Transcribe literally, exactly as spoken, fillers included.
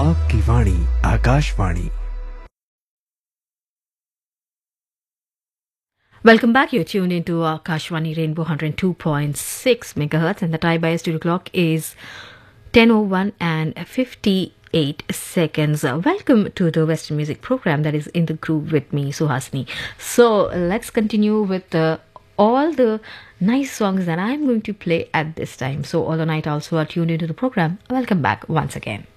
आपकी वाणी Akashvani. Welcome back. You're tuned into Akashvani Rainbow one hundred two point six megahertz, and the Thai Bias studio clock is ten oh one and fifty-eight seconds. Uh, Welcome to the Western music program that is in the groove with me, Suhasini. So let's continue with uh, all the nice songs that I'm going to play at this time. So all the night also are tuned into the program. Welcome back once again.